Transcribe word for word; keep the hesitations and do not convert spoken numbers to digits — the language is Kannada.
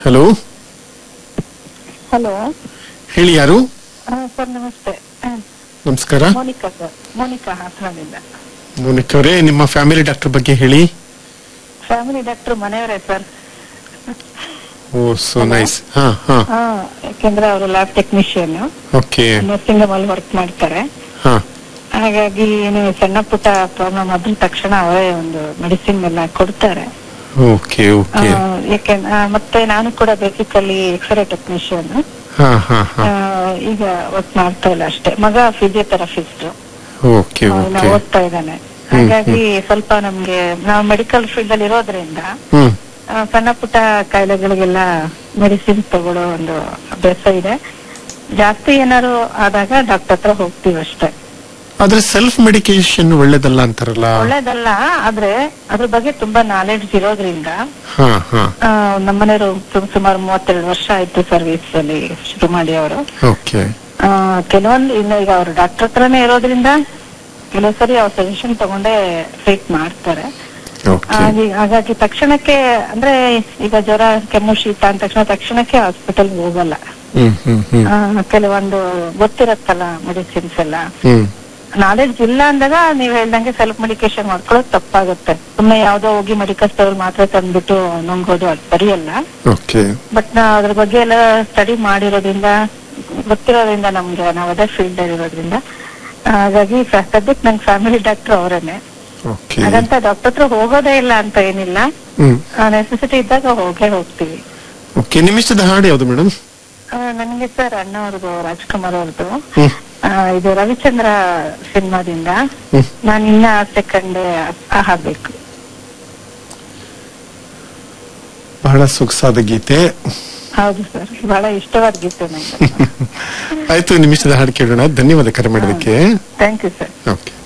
ಹಲೋ ಹಲೋ ಹೇಳಿ, ಯಾರು? ಸರ್ ನಮಸ್ತೆ. ನಮಸ್ಕಾರ. ಮೋನಿಕಾ ಸರ್, ಮೋನಿಕಾ ಹಾಸನದಿಂದ. ಮೋನಿಕಾ ಅವರೇ, ನಿಮ್ಮ ಫ್ಯಾಮಿಲಿ ಡಾಕ್ಟರ್ ಬಗ್ಗೆ ಹೇಳಿ. ಫ್ಯಾಮಿಲಿ ಡಾಕ್ಟರ್ ಮನೆಯವರೇ ಸರ್. Oh so nice. ಹಾ ಹಾ ಯಾಕೆಂದ್ರೆ ಅವರು ಲ್ಯಾಬ್ ಟೆಕ್ನಿಷಿಯನ್, ಓಕೆ, ನರ್ಸಿಂಗ್ ಅಲ್ಲಿ ವರ್ಕ್ ಮಾಡ್ತಾರೆ. ಹಾ ಹಾಗಾಗಿ ಏನು ಸಣ್ಣ ಪುಟ್ಟ ಪ್ರಾಬ್ಲಮ್ ಆದ ತಕ್ಷಣ ಅವರೇ ಒಂದು ಮೆಡಿಸಿನ್ ಎಲ್ಲ ಕೊಡ್ತಾರೆ. Okay okay. ಯಾಕೆಂದ್ರೆ ಮತ್ತೆ ನಾನು ಕೂಡ ಬೇಸಿಕಲಿ ಎಕ್ಸ್ರೇ ಟೆಕ್ನಿಷಿಯನ್. ಹಾ ಹಾ ಹಾ ಈಗ ವರ್ಕ್ ಮಾಡ್ತಾ ಇಲ್ಲ ಅಷ್ಟೇ. ಮಗ ಫಿಸಿಯೋಥೆರಪಿಸ್ಟ್, ಓಕೆ ಓಕೆ. ಓದ್ತಾ ಇದ್ದಾನೆ. ಹಾಗಾಗಿ ಸ್ವಲ್ಪ ನಮ್ಗೆ ನಾವು ಮೆಡಿಕಲ್ ಫೀಲ್ಡ್ ಅಲ್ಲಿ ಇರೋದ್ರಿಂದ ಹ್ಮ್ ಸಣ್ಣ ಪುಟ್ಟ ಕಾಯಿಲೆಗಳಿಗೆಲ್ಲ ಮೆಡಿಸಿನ್ ತಗೊಳ್ಳೋ ಒಂದು ಅಭ್ಯಾಸ ಇದೆ. ಜಾಸ್ತಿ ಏನಾದ್ರು ಆದಾಗ ಡಾಕ್ಟರ್ ಹತ್ರ ಹೋಗ್ತೀವಿ ಅಷ್ಟೇ. ಆದ್ರೆ ಸೆಲ್ಫ್ ಮೆಡಿಕೇಶನ್ ಒಳ್ಳೇದಲ್ಲ ಅಂತಾರಲ್ಲ? ಒಳ್ಳೇದಲ್ಲ, ಆದ್ರೆ ಅದ್ರ ಬಗ್ಗೆ ತುಂಬಾ ನಾಲೆಡ್ಜ್ ಇರೋದ್ರಿಂದ ಹಾ ಹಾ ನಮ್ಮನೆಯವರು ಸುಮಾರು ಮೂವತ್ತೆರಡು ವರ್ಷ ಆಯ್ತು ಸರ್ವಿಸ್ ಅಲ್ಲಿ ಶುರು ಮಾಡಿ ಅವರು. ಓಕೆ. ಕೆಲವೊಂದು ಇನ್ನು ಈಗ ಅವರು ಡಾಕ್ಟರ್ ಹತ್ರನೇ ಇರೋದ್ರಿಂದ ಕೆಲವು ಸರಿ ಅವ್ರ ಸಜೆಷನ್ ತಗೊಂಡೇ ಟ್ರೀಟ್ ಮಾಡ್ತಾರೆ. ಹಾಗಾಗಿ ತಕ್ಷಣಕ್ಕೆ ಅಂದ್ರೆ ಈಗ ಜ್ವರ ಕೆಮ್ಮು ಶೀತ ಅಂದ ತಕ್ಷಣ ತಕ್ಷಣಕ್ಕೆ ಹಾಸ್ಪಿಟಲ್ ಹೋಗಲ್ಲ. ಕೆಲವೊಂದು ಗೊತ್ತಿರತ್ತಲ್ಲ ಮೆಡಿಸಿನ್ಸ್ ಎಲ್ಲ. ನಾಲೆಡ್ಜ್ ಇಲ್ಲ ಅಂದಾಗ ನೀವ್ ಹೇಳ್ದಂಗೆ ಸೆಲ್ಫ್ ಮೆಡಿಕೇಶನ್ ಮಾಡ್ಕೊಳ್ಳೋದು ತಪ್ಪಾಗುತ್ತೆ. ಸುಮ್ಮನೆ ಯಾವ್ದೋ ಹೋಗಿ ಮೆಡಿಕಲ್ ಸ್ಟೋರ್ ಮಾತ್ರ ತಂದ್ಬಿಟ್ಟು ನುಂಗೋದು ಅದು ಸರಿಯಲ್ಲ. ಬಟ್ ನಾ ಅದ್ರ ಬಗ್ಗೆ ಎಲ್ಲ ಸ್ಟಡಿ ಮಾಡಿರೋದ್ರಿಂದ ಗೊತ್ತಿರೋದ್ರಿಂದ ನಮ್ಗೆ ನಾವ್ ಅದೇ ಫೀಲ್ಡ್ ಅಲ್ಲಿ ಇರೋದ್ರಿಂದ ಹಾಗಾಗಿ ಸದ್ಯಕ್ಕೆ ನಂಗೆ ಫ್ಯಾಮಿಲಿ ಡಾಕ್ಟರ್ ಅವರೇನೆ. ಹಾಗಂತ ಡಾಕ್ಟರ್ ಹತ್ರ ಹೋಗೋದೇ ಇಲ್ಲ ಅಂತ ಏನಿಲ್ಲ, ನೆಸೆಸಿಟಿ ಇದ್ದಾಗ ಹೋಗೇ ಹೋಗ್ತೀವಿ. ನಿಮ್ಮಿಷ್ಟದ ಹಾಡು ಯಾವ್ದು ಮೇಡಮ್? ನನ್ಗೆ ಸರ್ ಅಣ್ಣವ್ರದ್ದು, ರಾಜ್ಕುಮಾರ್ ಅವ್ರದ್ದು ಇದು ರವಿಚಂದ್ರ ಸಿನಿಮಾದಿಂದ ನಾನು ಇನ್ನ ಸೆಕೆಂಡ್ ಹಾಡ್ಬೇಕು. ಬಹಳ ಸೊಗಸಾದ ಗೀತೆ. ಹೌದು ಸರ್, ಬಹಳ ಇಷ್ಟವಾದ ಗೀತೆ ನಂಗೆ. ಆಯ್ತು, ನಿಮಿಷದ ಹಾಡು ಕೇಳೋಣ. ಧನ್ಯವಾದ ಕರೆ ಮಾಡೋದಕ್ಕೆ. Thank you sir. ಓಕೆ.